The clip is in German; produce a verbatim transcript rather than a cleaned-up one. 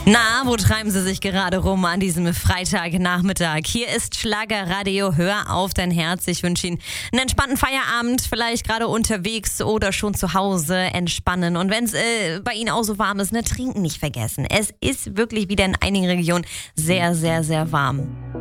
Na, wo treiben Sie sich gerade rum an diesem Freitagnachmittag? Hier ist Schlagerradio, hör auf dein Herz. Ich wünsche Ihnen einen entspannten Feierabend, vielleicht gerade unterwegs oder schon zu Hause entspannen. Und wenn es äh, bei Ihnen auch so warm ist, ne, trinken nicht vergessen. Es ist wirklich wieder in einigen Regionen sehr, sehr, sehr warm.